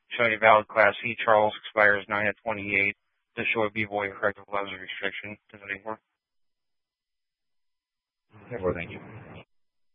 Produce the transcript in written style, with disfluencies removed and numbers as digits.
Showing a valid Class C. Charles expires 9 of 28. This show would be void effective levels restriction. Does it work? Thank you.